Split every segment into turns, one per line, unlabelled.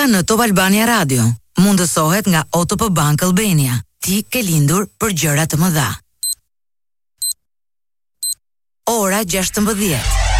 Depozita në Top Albania Radio mundësohet nga OTP Bank Albania. Ti ke lindur për gjëra të mëdha. Ora 16.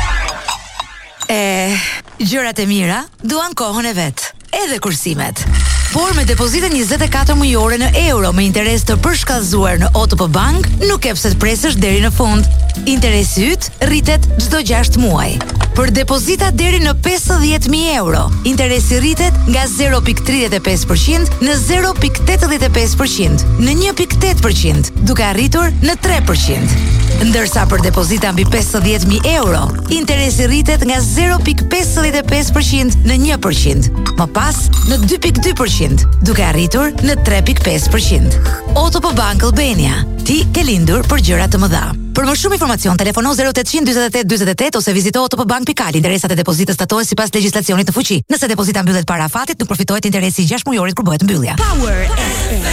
Gjërat e mira duan kohën e vet, edhe kursimet. Por me depozitën 24 mujore në euro me interes të përshkallëzuar në OTP Bank, nuk e pse të presësh deri në fund. Interesi yt rritet çdo 6 muaj. Për depozita deri në 50.000 euro, interesi rritet nga 0.35% në 0.85%, në 1.8%, duke arritur në 3%. Ndërsa për depozita mbi 50.000 euro, interesi rritet nga 0.55% në 1%, më pas në 2.2%, duke arritur në 3.5%. OTP Bank Albania. Ti ke lindur për gjëra të mëdha. Për më shumë informacion, telefono 0800 48 48 ose vizito otpbank.al. Interesat e depozitës statohen sipas legjislacionit në fuqi. Nëse depozita mbyllet para afatit, nuk përfitohet interesi i 6 mujorit kur bëhet mbyllja. Power FM.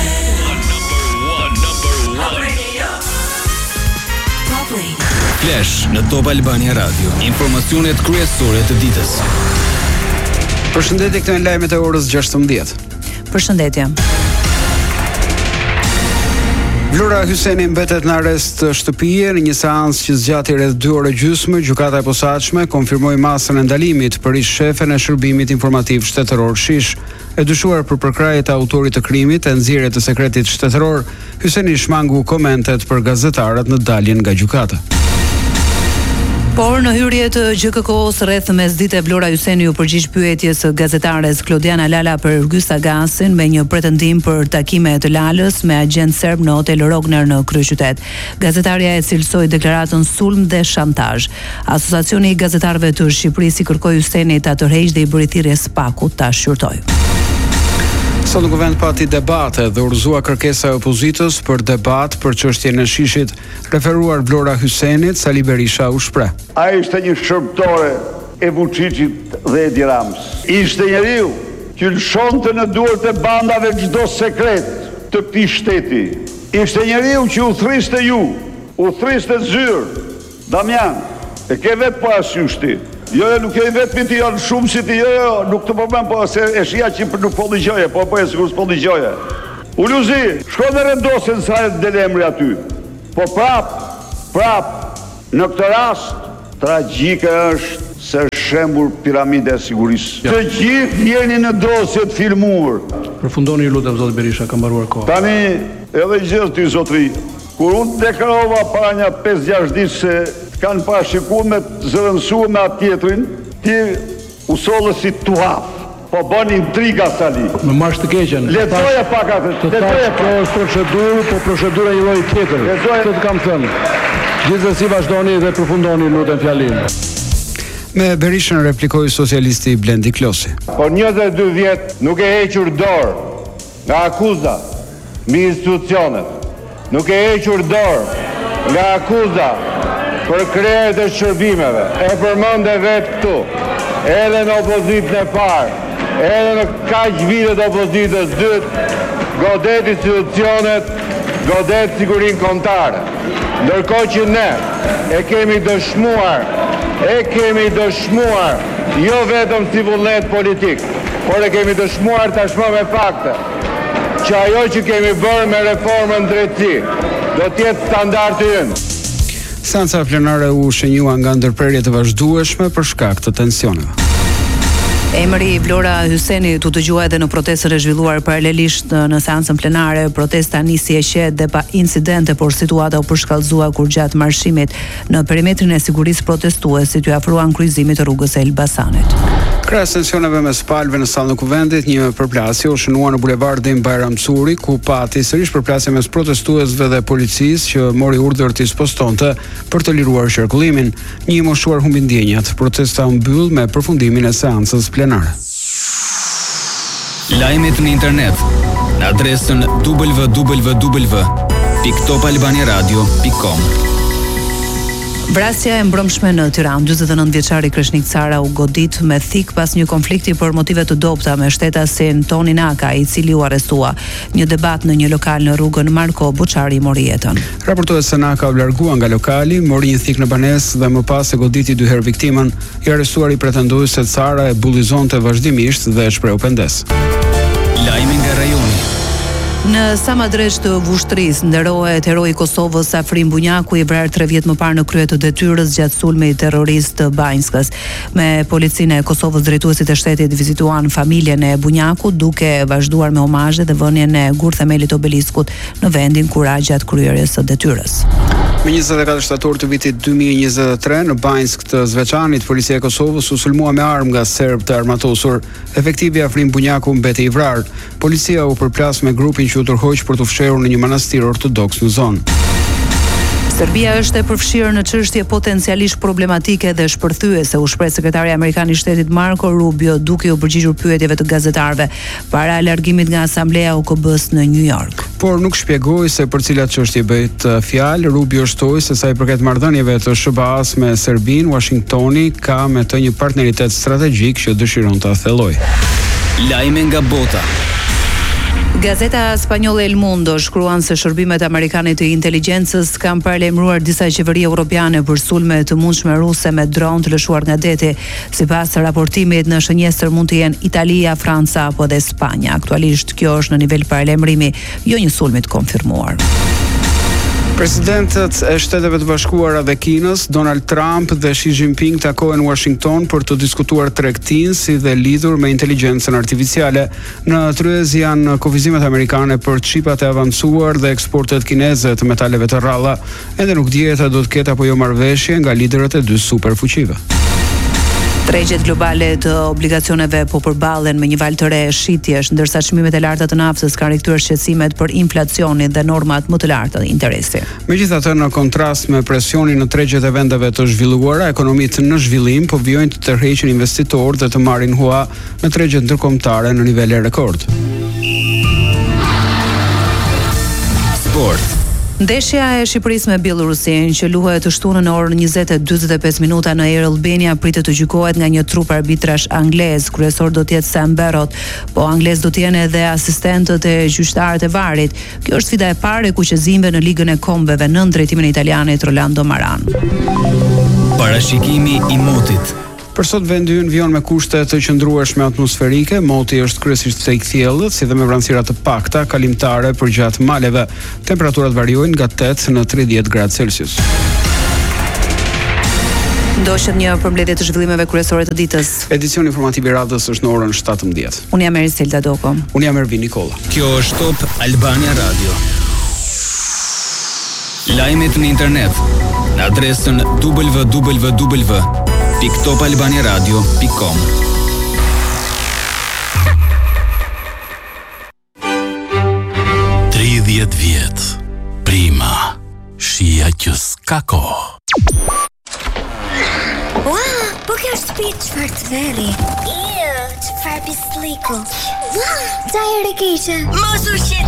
Flash në Top Albania Radio. Informacionet kryesore të ditës.
Përshëndetje, këto janë lajmet e orës 16.
Përshëndetje.
Vlora Hyseni mbetet në arrest shtëpie në një seancë që zgjati rreth 2 orë gjysmë. Gjykata e posaçme konfirmoi masën e ndalimit për ish shefen e shërbimit informativ shtetëror Shish. E dyshuar për përkrahje të autorit të krimit e nxjerrje të sekretit shtetëror, Hyseni shmangu komentet për gazetarët në daljen nga gjykata.
Por në hyrje të GKK-s rreth mesdite Vlora Hyseni u përgjigj pyetjes së gazetares Klodiana Lala për Gysta Gasin me një pretendim për takime të Lalës me agent serb në Hotel Rogner në kryeqytet. Gazetaria e cilësoi deklaratën sulm dhe shantazh. Asociacioni i gazetarëve të Shqipërisë i kërkoi Hysenit ta tërheqë dhe i bëri thirrje spakut ta shqyrtoi.
Sot në kuvend pati debate dhe urëzua kërkesa e opozitës për debat për çështjen e Shishit. Referuar Vlora Hysenit, Sali Berisha u shpreh.
Ai ishte një shërbëtore e Vučićit dhe Edi Ramës. Ishte njeriu që lëshonte në duart e bandave çdo sekret të këtij shteti. Ishte njeriu që u thriste ju, u thriste zyrë. Damian, e ke vetë po asysh ti. Jo, nuk e vetëm ti janë shumë si ti, jo, nuk të problem, po se e shija që nuk po dëgjoje, po e sigurisht po dëgjoje. Uluzi, shko dhe rendosen sa e delemri aty. Po prap, në këtë rast, tragjike është se shembur piramide e sigurisë. Të gjithë jeni në dosje të filmuar.
Përfundoni ju lutem zot Berisha, ka mbaruar koha.
Tani, edhe gjithë ty zotri, kur unë deklarova para një 5-6 ditë se kanë parashikuar me zërënsuar me atë tjetrin, ti usollë si tuhaf, po bën intriga Sali.
Më marrësh të keqen.
Lexoja pak atë. Lexoja
pak. Kjo është procedurë, po procedura një lloj tjetër. Këtë të kam thënë. Gjithsesi vazhdoni dhe përfundoni lutem fjalinë.
Me Berishën replikoi socialisti Blendi Klosi.
Por 22 vjet nuk e hequr dorë nga akuza mbi institucionet. Nuk e hequr dorë nga akuza për krerët e shërbimeve. E përmende vetë këtu, edhe në opozitën e parë, edhe në kaq vitet opozitës dytë, godet institucionet, godet sigurin kontare. Ndërkohë që ne e kemi dëshmuar, jo vetëm si vullnet politik, por e kemi dëshmuar tashmë me fakte, që ajo që kemi bërë me reformën drejtësi, do t'jetë standardi ynë.
Seanca plenare u shënjua nga ndërprerje të vazhdueshme për shkak të tensioneve.
Emri Vlora Hyseni u dëgjua edhe në protestën e zhvilluar paralelisht në seancën plenare. Protesta nisi e qetë dhe pa incidente, por situata u përshkallëzua kur gjatë marshimit në perimetrin e sigurisë protestuesit u afruan kryqëzimit të rrugës së Elbasanit.
Krahas tensioneve mes palëve në sallën e kuvendit, një përplasje u shënua në bulevardin Bajram Curi, ku pati sërish përplasje mes protestuesve dhe policisë që mori urdhër të postonte për të liruar qarkullimin. Një i moshuar humbi ndjenjat. Protesta u mbyll me përfundimin e seancës plenare.
Lajmet në internet në adresën www.topalbaniaradio.com.
Vrasja e mbrëmshme në Tiranë, 49 vjeçari Kreshnik Cara u godit me thik pas një konflikti për motive të dobta me shtetasin Toni Naka, i cili u arrestua. Një debat në një lokal në rrugën Marko Buçari mori jetën.
Raportohet se Naka u largua nga lokali, mori një thik në banesë dhe më pas e goditi 2 herë viktimën. I arrestuari pretendoi se Cara e bullizonte vazhdimisht dhe e shprehu pendes.
Lajmi nga rajoni.
Në Samadreç të Vushtrisë nderohet heroi i Kosovës Afrim Bunjaku, i vrarë 3 vjet më parë në krye të detyrës gjatë sulmit terrorist të Banjskës. Me policinë e Kosovës, drejtuesit e shtetit vizituan familjen e Bunjakut, duke vazhduar me omazhe dhe vënien e gurthemelit obeliskut në vendin ku ra gjatë kryerjes së detyrës.
Me 24 shtator të vitit 2023 në Banjsk të Zveçanit, policia e Kosovës u sulmua me armë nga serb të armatosur. Efektivi Afrim Bunjaku mbeti i vrarë. Policia u përplas me grupin që u tërhoq për të fshehur në një manastir ortodoks në zonë.
Serbia është e përfshirë në çështje potencialisht problematike dhe shpërthyese, u shpreh sekretari amerikan i shtetit Marco Rubio, duke u përgjigjur pyetjeve të gazetarëve para largimit nga Asamblea OKB-s në New York.
Por nuk shpjegoi se për cilat çështje bëhet fjalë. Rubio shtoi se sa i përket marrëdhënieve të SBA-s me Serbinë, Washingtoni ka me të një partneritet strategjik që dëshiron ta thellojë.
Lajme nga bota.
Gazeta spanjolle El Mundo shkruan se shërbimet amerikane të inteligjencës kanë paralajmëruar disa qeveri europiane për sulme të mundshme ruse me dron të lëshuar nga deti. Sipas raportimit, në shënjestër mund të jenë Italia, Franca apo edhe Spanja. Aktualisht kjo është në nivel paralajmërimi, jo një sulm i konfirmuar.
Presidentët e Shteteve të Bashkuara dhe Kinës, Donald Trump dhe Xi Jinping takohen në Washington për të diskutuar tregtinë si dhe lidhur me inteligjencën artificiale. Në tryez janë kufizimet amerikane për çipat e avancuar dhe eksportet kineze të metaleve të rralla. Ende nuk dihet a do të ketë apo jo marrëveshje nga liderët e 2 superfuqive.
Tregjet globale të obligacioneve po përballen me një val të re shitjesh, ndërsa çmimet e larta të naftës kanë rikthyer shqetësimet për inflacionin dhe normat më të larta të interesi.
Megjithatë, në kontrast me presionin në tregjet e vendeve të zhvilluara, ekonomitë në zhvillim po vijojnë të tërheqin investitorë dhe të marrin hua në tregjet ndërkombëtare në nivele rekord.
Sport.
Ndeshja e Shqipërisë me Bielorusinë që luhet të shtunën në orën 20:45 minuta në Air Albania pritet të gjykohet nga një trup arbitrash anglez. Kryesor do të jetë Sam Barrott, po anglez do të jenë edhe asistentët e gjyqtarët e varit. Kjo është sfida e parë e kuqezimeve në Ligën e Kombeve nën drejtimin e italianit Rolando Maran.
Parashikimi i motit.
Për sot vendi ynë vjon me kushte të qëndrueshme atmosferike, moti është kryesisht thellët, si dhe me vranësira të pakta kalimtare përgjatë maleve. Temperaturat variojnë nga 8 në 30 gradë Celsius.
Ndoshet një përmbledhje të zhvillimeve kryesore të ditës.
Edicioni informativ i radhës është në orën 17.
Unë jam Eriselda Doko.
Unë jam Ervin Nikola.
Kjo është Top Albania Radio. Lajmet në internet në adresën www.topalbaniaradio.com.
Vjet, prima, shia që s'ka kohë.
Ua, po kjo shtëpi çfarë të veri? Çfarë pisliku? Ua, çaj rekeqe. Mos u shqetëso.